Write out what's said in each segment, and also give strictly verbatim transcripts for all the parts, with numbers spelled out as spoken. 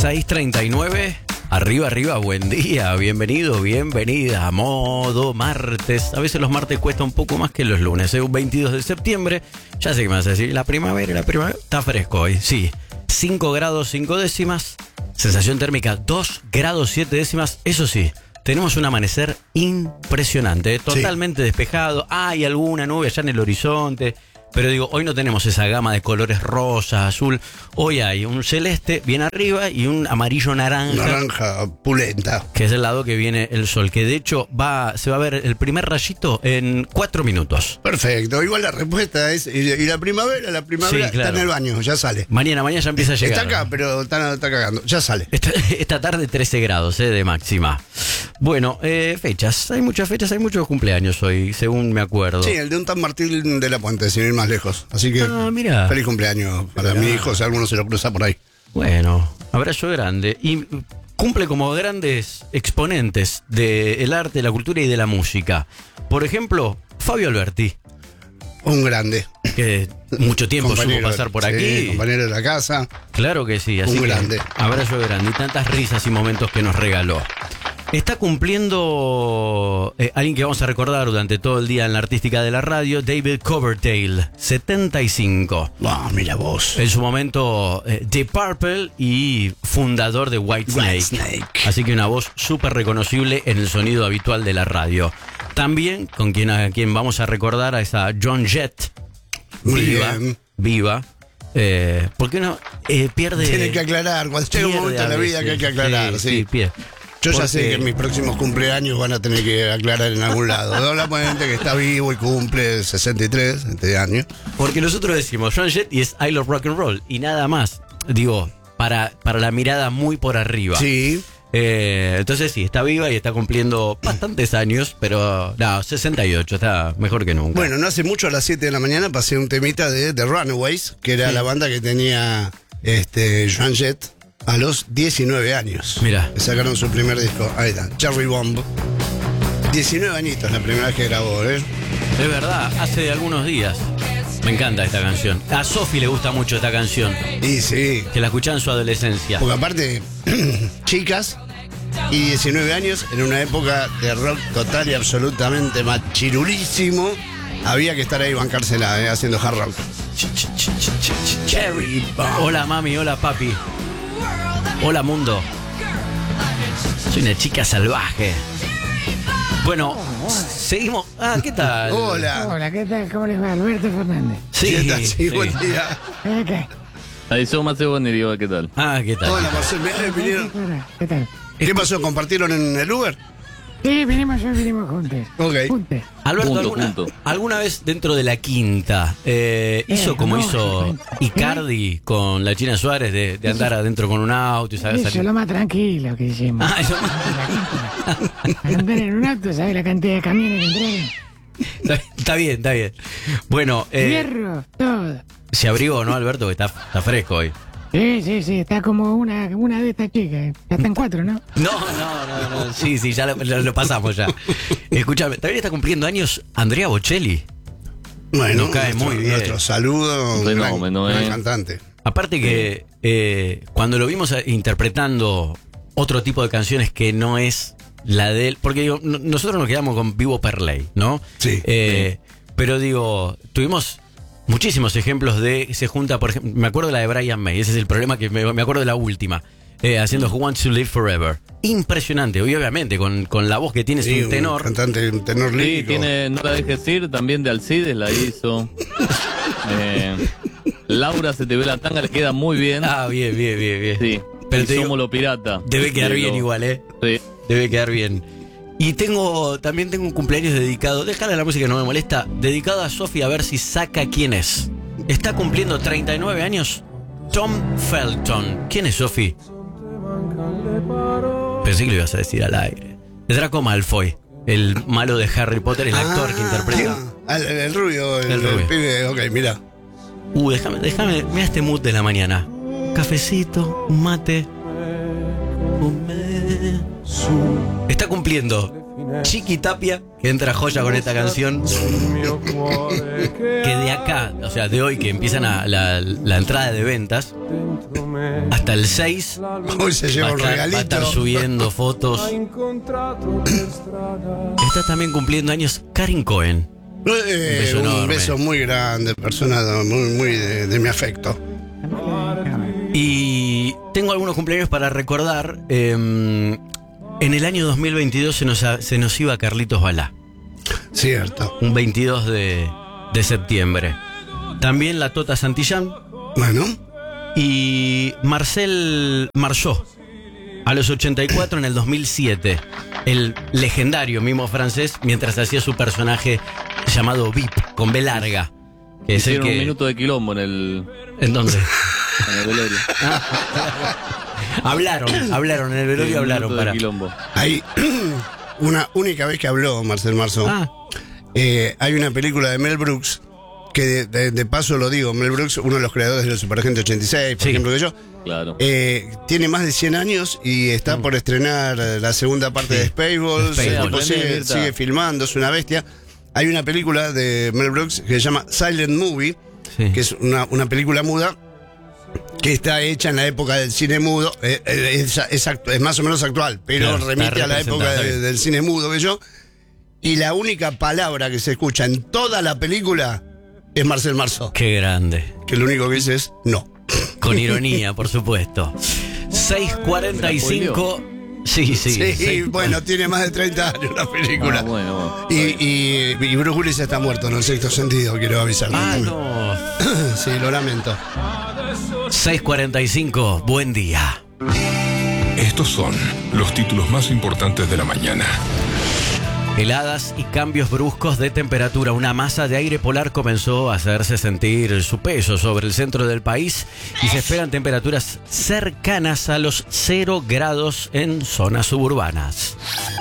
seis treinta y nueve. Arriba, arriba, buen día, bienvenido, bienvenida a modo martes. A veces los martes cuesta un poco más que los lunes, ¿eh? Un veintidós de septiembre, ya sé qué me vas a decir, la primavera, la primavera, está fresco hoy, sí. cinco grados cinco décimas, sensación térmica dos grados siete décimas, eso sí. Tenemos un amanecer impresionante, ¿eh? Totalmente sí. Despejado, hay alguna nube allá en el horizonte. Pero digo, hoy no tenemos esa gama de colores rosa, azul. Hoy hay un celeste bien arriba y un amarillo naranja. Naranja pulenta. Que es el lado que viene el sol. Que de hecho va, se va a ver el primer rayito en cuatro minutos. Perfecto. Igual la respuesta es, y, y la primavera, la primavera sí, claro. Está en el baño, ya sale. Mañana, mañana ya empieza a llegar. Está acá, pero está, está cagando, ya sale. Esta, esta tarde trece grados eh, de máxima. Bueno, eh, fechas. Hay muchas fechas, hay muchos cumpleaños hoy, según me acuerdo. Sí, el de un San Martín de la Puente, sin ir más lejos. Así que ah, mira. Feliz cumpleaños para mirá. Mi hijo, si alguno se lo cruza por ahí. Bueno, abrazo grande. Y cumple como grandes exponentes del arte, la cultura y de la música. Por ejemplo, Fabio Alberti. Un grande. Que mucho tiempo supo pasar por sí, aquí. Compañero de la casa. Claro que sí. Así un que grande. Abrazo grande. Y tantas risas y momentos que nos regaló. Está cumpliendo eh, alguien que vamos a recordar durante todo el día en la artística de la radio, David Coverdale, setenta y cinco. Wow, mira vos. En su momento, eh, Deep Purple y fundador de Whitesnake. Whitesnake. Así que una voz súper reconocible en el sonido habitual de la radio. También con quien, a quien vamos a recordar a esa Joan Jett. Muy viva, bien. Viva. Eh, porque uno eh, pierde... Tiene que aclarar, cuando llega un momento en la vida que hay que aclarar. Sí, sí. sí pierde. Yo Porque... ya sé que en mis próximos cumpleaños van a tener que aclarar en algún lado. Hablamos de gente que está vivo y cumple sesenta y tres este año. Porque nosotros decimos Joan Jett y es I Love Rock and Roll y nada más. Digo, para, para la mirada muy por arriba. Sí. Eh, entonces sí, está viva y está cumpliendo bastantes años, pero no, sesenta y ocho, está mejor que nunca. Bueno, no hace mucho, a las siete de la mañana pasé un temita de The Runaways, que era sí. la banda que tenía este, Joan Jett. A los diecinueve años. Mira. Sacaron su primer disco. Ahí está, Cherry Bomb. diecinueve añitos la primera vez que grabó, ¿eh? Es verdad, hace algunos días. Me encanta esta canción. A Sofi le gusta mucho esta canción. Y sí. Que la escuchaba en su adolescencia. Porque aparte, chicas y diecinueve años, en una época de rock total y absolutamente machirulísimo, había que estar ahí y bancársela, ¿eh? Haciendo hard rock. Cherry Bomb. Hola mami, hola papi. Hola mundo. Soy una chica salvaje. Bueno, seguimos. Ah, ¿qué tal? Hola. Hola, ¿qué tal? ¿Cómo les va? Alberto Fernández. Sí, ¿Qué tal? Sí, sí. buen día. ¿Qué? Ahí somos Mateo Boneriva, ¿qué tal? Ah, ¿qué tal? Hola, Marcelo. vinieron- ¿Qué tal? ¿Qué pasó? ¿Compartieron en el Uber? Sí, vinimos, hoy vinimos juntos. Ok. Juntos. Alberto, Punto, ¿alguna, punto. ¿alguna vez dentro de la quinta eh, hizo Eh, como no, hizo sí, sí. Icardi con la China Suárez de, de andar adentro con un auto y saber Eso es salir? lo más tranquilo que hicimos. Ah, eso- Andar en un auto, ¿sabes la cantidad de camiones que entraron? está, está bien, está bien. Bueno, eh, Hierro, todo. se abrigó, ¿no, Alberto? Que está, está fresco hoy. Sí, sí, sí, está como una, una de estas chicas. Ya están cuatro, ¿no? No, no, no, no. Sí, sí, ya lo, lo- lo pasamos ya. Escúchame, también está cumpliendo años Andrea Bocelli. Bueno, Nos cae nuestro, muy bien. nuestro saludo, un gran, Fenómeno, gran eh. cantante. Aparte que eh, cuando lo vimos interpretando otro tipo de canciones que no es la de él, porque digo, no- nosotros nos quedamos con Vivo per Ley, ¿no? Sí. Eh, pero digo, tuvimos muchísimos ejemplos de, se junta, por ejemplo, me acuerdo de la de Brian May, ese es el problema que me, me acuerdo de la última, eh, haciendo Who Wants to Live Forever. Impresionante, y obviamente, con, con la voz que tiene, es Sí, un tenor. cantante, un tenor Sí, lírico. tiene No la dejes ir, también de Alcides la hizo. Eh, Laura, se te ve la tanga, le queda muy bien. Ah, bien, bien, bien, bien. Sí, Pero y te digo, somos lo pirata. debe quedar De bien lo- igual, ¿eh? Sí. Debe quedar bien. Y tengo, también tengo un cumpleaños dedicado, déjale la música, no me molesta, dedicado a Sofi, a ver si saca quién es. Está cumpliendo treinta y nueve años Tom Felton. ¿Quién es, Sofi? Pensé que lo ibas a decir al aire. Es Draco Malfoy, el malo de Harry Potter, el actor que interpreta. Ah, el, el rubio, el, El rubio. el pibe, ok, mira. Uh, déjame, déjame, mira este mood de la mañana. Cafecito, un mate. Fumé. Está cumpliendo Chiqui Tapia, que entra joya con esta canción. Que de acá, o sea, de hoy que empiezan a, la, la entrada de ventas, hasta el seis, Hoy se lleva va, a un estar, regalito. va a estar subiendo fotos. Está también cumpliendo años Karin Cohen. Eh, beso un enorme. beso muy grande, persona muy, muy de, de mi afecto. Y tengo algunos cumpleaños para recordar. Eh, en el año dos mil veintidós se nos, se nos iba Carlitos Balá. Cierto. Un veintidós de, de septiembre. También la Tota Santillán Bueno, y Marcel Marceau. A los ochenta y cuatro en el dos mil siete. El legendario mimo francés, mientras hacía su personaje llamado V I P, con B larga. Que es el Hicieron que... un minuto de quilombo en el, ¿En dónde? en el velorio. Hablaron, hablaron, en el velorio Un hablaron minuto de para... quilombo. hay una única vez que habló Marcel Marceau. Ah, Eh, hay una película de Mel Brooks, que de, de- de paso lo digo, Mel Brooks, uno de los creadores de los Superagente ochenta y seis, por Sí. ejemplo, que yo, Claro. eh, tiene más de cien años y está por estrenar eh, la segunda parte Sí. de Spaceballs. Spaceballs. El tipo Aprende, sigue, Mirta. sigue filmando, es una bestia. Hay una película de Mel Brooks que se llama Silent Movie, sí. que es una, una película muda que está hecha en la época del cine mudo. eh, eh, es, es actu- es más o menos actual, pero Claro, está remite a la época representada, de- está bien. del cine mudo que yo. Y la única palabra que se escucha en toda la película es Marcel Marceau, Qué grande. que lo único que dice es no. Con ironía, por supuesto. seis cuarenta y cinco. Sí, sí. Sí, seis- bueno, tiene más de treinta años la película. Ah, bueno, bueno. Y, y, y Bruce Willis está muerto en el sexto sentido, quiero avisar. Ah, no. Sí, lo lamento. seis cuarenta y cinco, buen día. Estos son los títulos más importantes de la mañana. Heladas y cambios bruscos de temperatura. Una masa de aire polar comenzó a hacerse sentir su peso sobre el centro del país y se esperan temperaturas cercanas a los cero grados en zonas suburbanas.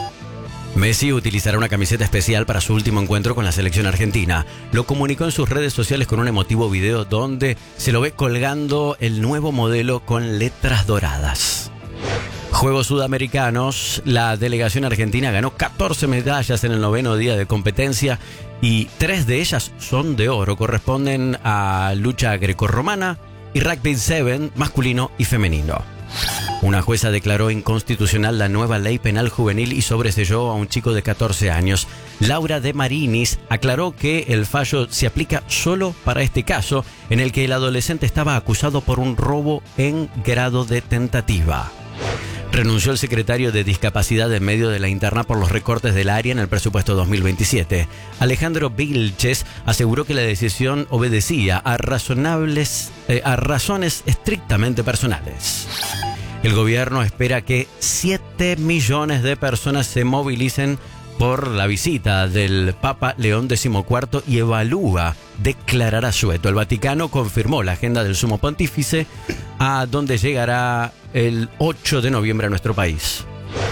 Messi utilizará una camiseta especial para su último encuentro con la selección argentina. Lo comunicó en sus redes sociales con un emotivo video donde se lo ve colgando el nuevo modelo con letras doradas. Juegos Sudamericanos, la delegación argentina ganó catorce medallas en el noveno día de competencia y tres de ellas son de oro, corresponden a lucha grecorromana y rugby siete masculino y femenino. Una jueza declaró inconstitucional la nueva ley penal juvenil y sobreselló a un chico de catorce años. Laura de Marinis aclaró que el fallo se aplica solo para este caso, en el que el adolescente estaba acusado por un robo en grado de tentativa. Renunció el secretario de Discapacidad en medio de la interna por los recortes del área en el presupuesto dos mil veintisiete. Alejandro Vilches aseguró que la decisión obedecía a razonables, eh, a razones estrictamente personales. El gobierno espera que siete millones de personas se movilicen por la visita del Papa León decimocuarto y evalúa declarar asueto. El Vaticano confirmó la agenda del sumo pontífice, a donde llegará el ocho de noviembre a nuestro país.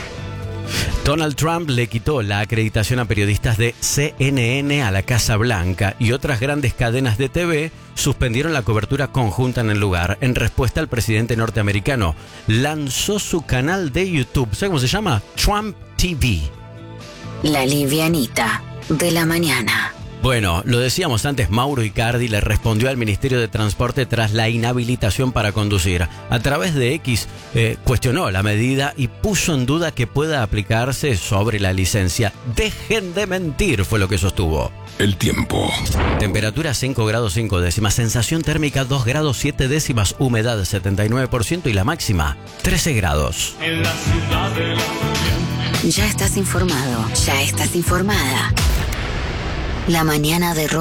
Donald Trump le quitó la acreditación a periodistas de C N N a la Casa Blanca y otras grandes cadenas de T V suspendieron la cobertura conjunta en el lugar. En respuesta, el presidente norteamericano lanzó su canal de YouTube. ¿Sabe cómo se llama? Trump T V. La livianita de la mañana. Bueno, lo decíamos antes, Mauro Icardi le respondió al Ministerio de Transporte tras la inhabilitación para conducir. A través de X eh, cuestionó la medida y puso en duda que pueda aplicarse sobre la licencia. Dejen de mentir, fue lo que sostuvo. El tiempo. Temperatura cinco grados cinco décimas, sensación térmica dos grados siete décimas, humedad setenta y nueve por ciento y la máxima trece grados. Ya estás informado, ya estás informada. La mañana de Rock